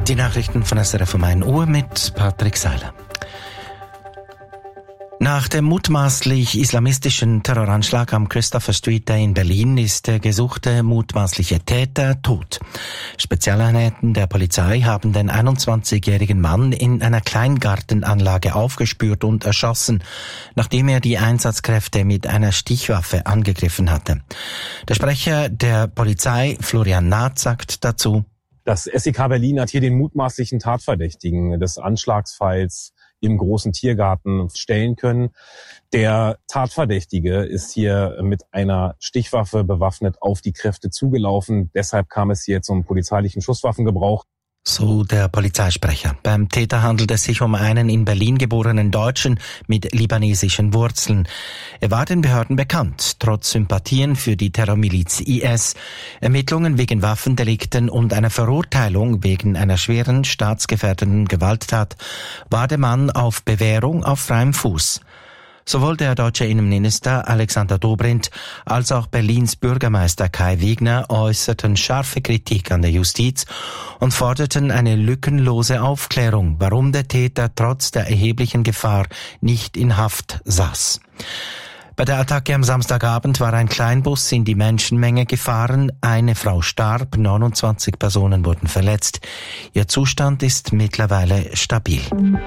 Die Nachrichten von SRF um 1 Uhr mit Patrick Seiler. Nach dem mutmaßlich islamistischen Terroranschlag am Christopher Street Day in Berlin ist der gesuchte mutmaßliche Täter tot. Spezialeinheiten der Polizei haben den 21-jährigen Mann in einer Kleingartenanlage aufgespürt und erschossen, nachdem er die Einsatzkräfte mit einer Stichwaffe angegriffen hatte. Der Sprecher der Polizei, Florian Naht, sagt dazu: Das SEK Berlin hat hier den mutmaßlichen Tatverdächtigen des Anschlagsfalls im großen Tiergarten stellen können. Der Tatverdächtige ist hier mit einer Stichwaffe bewaffnet auf die Kräfte zugelaufen. Deshalb kam es hier zum polizeilichen Schusswaffengebrauch. So der Polizeisprecher. Beim Täter handelt es sich um einen in Berlin geborenen Deutschen mit libanesischen Wurzeln. Er war den Behörden bekannt, trotz Sympathien für die Terrormiliz IS, Ermittlungen wegen Waffendelikten und einer Verurteilung wegen einer schweren staatsgefährdenden Gewalttat war der Mann auf Bewährung auf freiem Fuß. Sowohl der deutsche Innenminister Alexander Dobrindt als auch Berlins Bürgermeister Kai Wegner äußerten scharfe Kritik an der Justiz und forderten eine lückenlose Aufklärung, warum der Täter trotz der erheblichen Gefahr nicht in Haft saß. Bei der Attacke am Samstagabend war ein Kleinbus in die Menschenmenge gefahren. Eine Frau starb, 29 Personen wurden verletzt. Ihr Zustand ist mittlerweile stabil.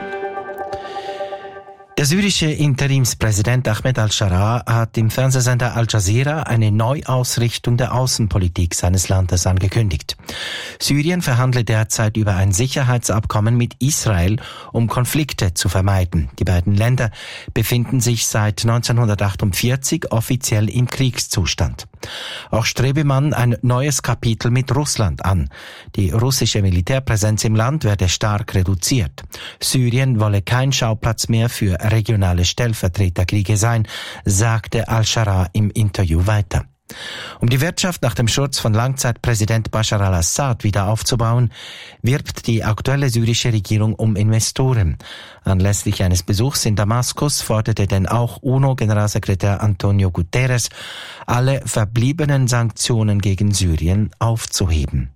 Der syrische Interimspräsident Ahmed al-Sharaa hat im Fernsehsender Al Jazeera eine Neuausrichtung der Außenpolitik seines Landes angekündigt. Syrien verhandle derzeit über ein Sicherheitsabkommen mit Israel, um Konflikte zu vermeiden. Die beiden Länder befinden sich seit 1948 offiziell im Kriegszustand. Auch strebe man ein neues Kapitel mit Russland an. Die russische Militärpräsenz im Land werde stark reduziert. Syrien wolle kein Schauplatz mehr für regionale Stellvertreterkriege sein, sagte al-Sharaa im Interview weiter. Um die Wirtschaft nach dem Sturz von Langzeitpräsident Bashar al-Assad wieder aufzubauen, wirbt die aktuelle syrische Regierung um Investoren. Anlässlich eines Besuchs in Damaskus forderte denn auch UNO-Generalsekretär Antonio Guterres, alle verbliebenen Sanktionen gegen Syrien aufzuheben.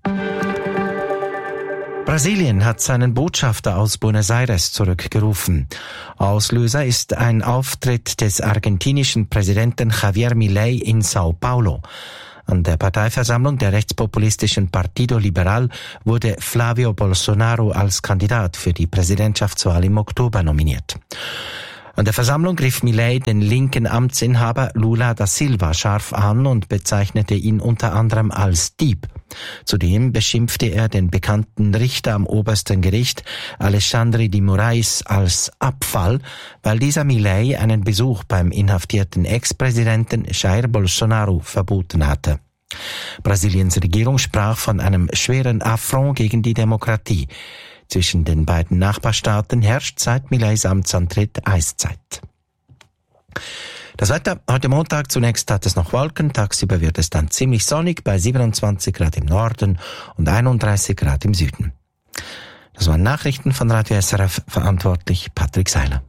Brasilien hat seinen Botschafter aus Buenos Aires zurückgerufen. Auslöser ist ein Auftritt des argentinischen Präsidenten Javier Milei in Sao Paulo. An der Parteiversammlung der rechtspopulistischen Partido Liberal wurde Flavio Bolsonaro als Kandidat für die Präsidentschaftswahl im Oktober nominiert. An der Versammlung griff Milei den linken Amtsinhaber Lula da Silva scharf an und bezeichnete ihn unter anderem als Dieb. Zudem beschimpfte er den bekannten Richter am obersten Gericht Alexandre de Moraes als Abfall, weil dieser Milei einen Besuch beim inhaftierten Ex-Präsidenten Jair Bolsonaro verboten hatte. Brasiliens Regierung sprach von einem schweren Affront gegen die Demokratie. Zwischen den beiden Nachbarstaaten herrscht seit Mileis Amtsantritt Eiszeit. Das Wetter: heute Montag, zunächst hat es noch Wolken, tagsüber wird es dann ziemlich sonnig bei 27 Grad im Norden und 31 Grad im Süden. Das waren Nachrichten von Radio SRF, verantwortlich Patrick Seiler.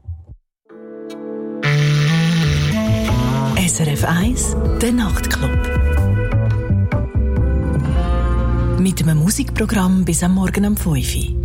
SRF 1, der Nachtclub. Mit einem Musikprogramm bis am Morgen um 5 Uhr.